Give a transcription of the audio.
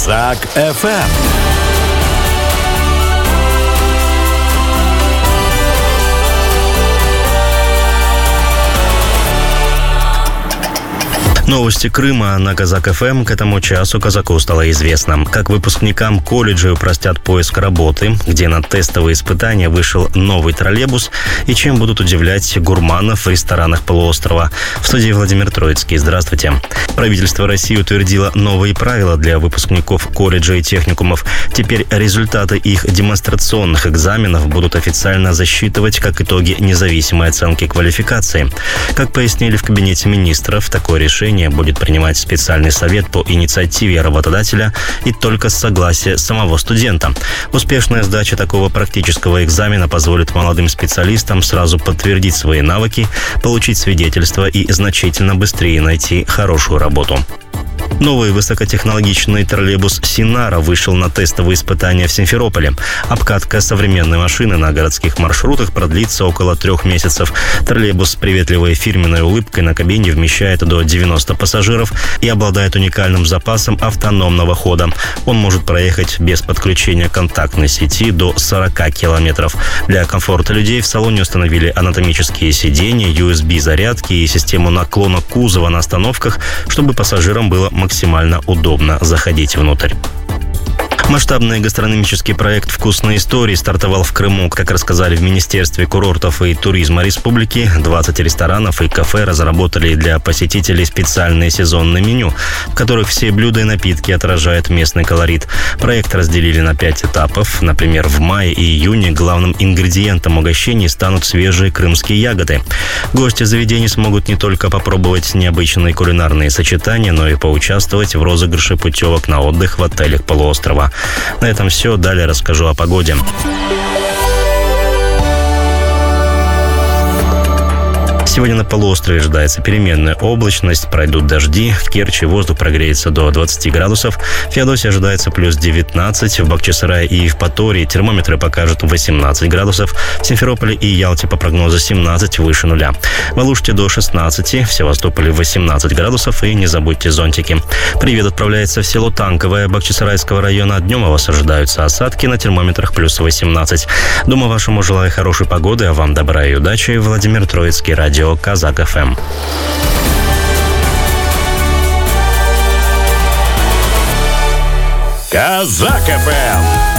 Казак ФМ. Новости Крыма на Казак ФМ. К этому часу казаку стало известно, как выпускникам колледжей упростят поиск работы, где на тестовые испытания вышел новый троллейбус и чем будут удивлять гурманов в ресторанах полуострова. В студии Владимир Троицкий. Здравствуйте. Правительство России утвердило новые правила для выпускников колледжей и техникумов. Теперь результаты их демонстрационных экзаменов будут официально засчитывать как итоги независимой оценки квалификации. Как пояснили в кабинете министров, такое решение будет принимать специальный совет по инициативе работодателя и только с согласия самого студента. Успешная сдача такого практического экзамена позволит молодым специалистам сразу подтвердить свои навыки, получить свидетельство и значительно быстрее найти хорошую работу. Новый высокотехнологичный троллейбус «Синара» вышел на тестовые испытания в Симферополе. Обкатка современной машины на городских маршрутах продлится около 3 месяцев. Троллейбус с приветливой фирменной улыбкой на кабине вмещает до 90 пассажиров и обладает уникальным запасом автономного хода. Он может проехать без подключения контактной сети до 40 километров. Для комфорта людей в салоне установили анатомические сиденья, USB-зарядки и систему наклона кузова на остановках, чтобы пассажирам было максимально удобно заходить внутрь. Масштабный гастрономический проект «Вкусные истории» стартовал в Крыму. Как рассказали в Министерстве курортов и туризма республики, 20 ресторанов и кафе разработали для посетителей специальные сезонные меню, в которых все блюда и напитки отражают местный колорит. Проект разделили на 5 этапов. Например, в мае и июне главным ингредиентом угощений станут свежие крымские ягоды. Гости заведений смогут не только попробовать необычные кулинарные сочетания, но и поучаствовать в розыгрыше путевок на отдых в отелях полуострова. На этом все. Далее расскажу о погоде. Сегодня на полуострове ожидается переменная облачность, пройдут дожди. В Керчи воздух прогреется до 20 градусов. В Феодосии ожидается плюс 19. В Бахчисарае и Евпатории термометры покажут 18 градусов. В Симферополе и Ялте по прогнозу 17 выше нуля. В Алуште до 16. В Севастополе 18 градусов. И не забудьте зонтики. Привет отправляется в село Танковое Бахчисарайского района. Днем у вас ожидаются осадки, на термометрах плюс 18. Дома вашему желаю хорошей погоды, а вам добра и удачи. Владимир Троицкий, радио Казак ФМ. Казак ФМ.